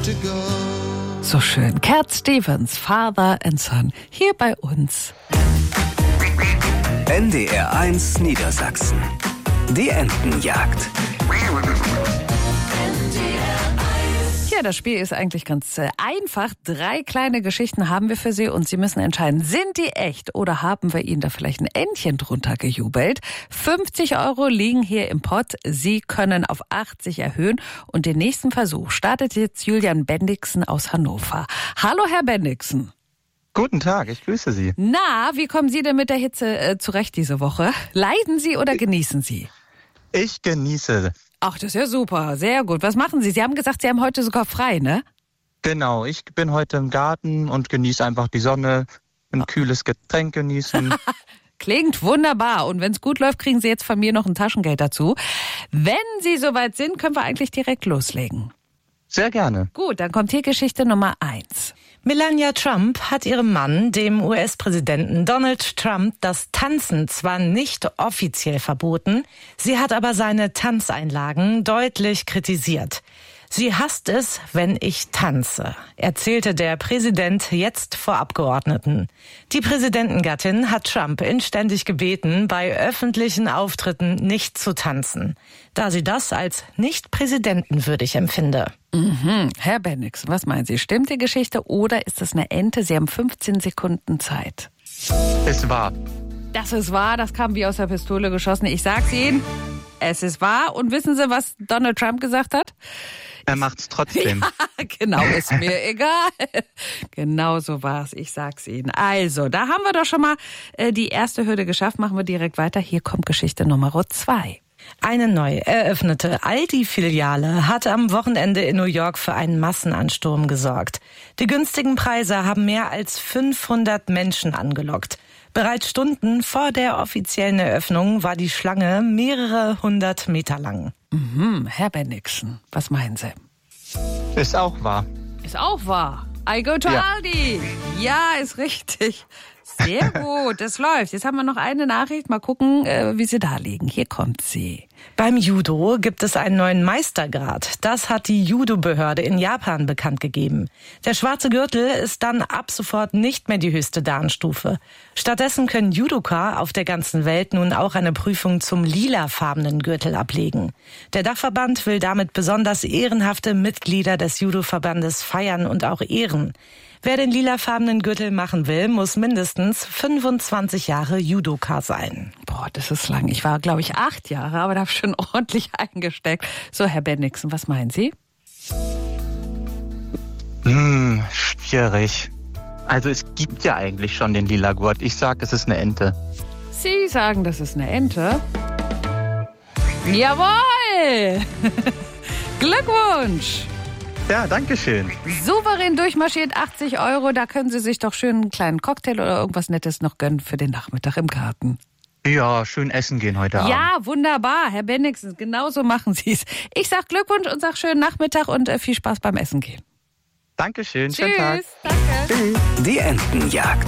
So schön. Cat Stevens, Father and Son, hier bei uns. NDR1 Niedersachsen. Die Entenjagd. Ja, das Spiel ist eigentlich ganz einfach. 3 kleine Geschichten haben wir für Sie und Sie müssen entscheiden, sind die echt oder haben wir Ihnen da vielleicht ein Entchen drunter gejubelt? 50 € liegen hier im Pott. Sie können auf 80 erhöhen und den nächsten Versuch startet jetzt Julian Bendixen aus Hannover. Hallo, Herr Bendixen. Guten Tag, ich grüße Sie. Na, wie kommen Sie denn mit der Hitze zurecht diese Woche? Leiden Sie oder genießen Sie? Ich genieße. Ach, das ist ja super, sehr gut. Was machen Sie? Sie haben gesagt, Sie haben heute sogar frei, ne? Genau, ich bin heute im Garten und genieße einfach die Sonne, ein kühles Getränk genießen. Klingt wunderbar. Und wenn es gut läuft, kriegen Sie jetzt von mir noch ein Taschengeld dazu. Wenn Sie soweit sind, können wir eigentlich direkt loslegen. Sehr gerne. Gut, dann kommt hier Geschichte Nummer 1. Melania Trump hat ihrem Mann, dem US-Präsidenten Donald Trump, das Tanzen zwar nicht offiziell verboten, sie hat aber seine Tanzeinlagen deutlich kritisiert. Sie hasst es, wenn ich tanze, erzählte der Präsident jetzt vor Abgeordneten. Die Präsidentengattin hat Trump inständig gebeten, bei öffentlichen Auftritten nicht zu tanzen, da sie das als nicht präsidentenwürdig empfinde. Herr Bendixen, was meinen Sie? Stimmt die Geschichte oder ist es eine Ente? Sie haben 15 Sekunden Zeit. Es war. Das ist wahr, das kam wie aus der Pistole geschossen. Ich sag's Ihnen, es ist wahr. Und wissen Sie, was Donald Trump gesagt hat? Er macht's trotzdem. Ja, genau, ist mir egal. Genau so war's, ich sag's Ihnen. Also, da haben wir doch schon mal die erste Hürde geschafft. Machen wir direkt weiter. Hier kommt Geschichte Nummer 2. Eine neu eröffnete Aldi-Filiale hat am Wochenende in New York für einen Massenansturm gesorgt. Die günstigen Preise haben mehr als 500 Menschen angelockt. Bereits Stunden vor der offiziellen Eröffnung war die Schlange mehrere 100 Meter lang. Herr Bendixen, was meinen Sie? Ist auch wahr. Ist auch wahr. I go to Aldi. Ja, ist richtig. Sehr gut, das läuft. Jetzt haben wir noch eine Nachricht. Mal gucken, wie Sie da liegen. Hier kommt sie. Beim Judo gibt es einen neuen Meistergrad. Das hat die Judo-Behörde in Japan bekannt gegeben. Der schwarze Gürtel ist dann ab sofort nicht mehr die höchste Dan-Stufe. Stattdessen können Judoka auf der ganzen Welt nun auch eine Prüfung zum lilafarbenen Gürtel ablegen. Der Dachverband will damit besonders ehrenhafte Mitglieder des Judo-Verbandes feiern und auch ehren. Wer den lilafarbenen Gürtel machen will, muss mindestens 25 Jahre Judoka sein. Boah, das ist lang. Ich war, glaube ich, 8 Jahre, aber da habe ich schon ordentlich eingesteckt. So, Herr Bendixen, was meinen Sie? Schwierig. Also es gibt ja eigentlich schon den lila Gurt. Ich sag, es ist eine Ente. Sie sagen, das ist eine Ente? Jawohl! Glückwunsch! Ja, danke schön. Souverän durchmarschiert, 80 €. Da können Sie sich doch schön einen kleinen Cocktail oder irgendwas Nettes noch gönnen für den Nachmittag im Garten. Ja, schön essen gehen heute Abend. Ja, wunderbar, Herr Bendixen, genau so machen Sie es. Ich sag Glückwunsch und sag schönen Nachmittag und viel Spaß beim Essen gehen. Dankeschön, schönen Tag. Tschüss, danke. Die Entenjagd.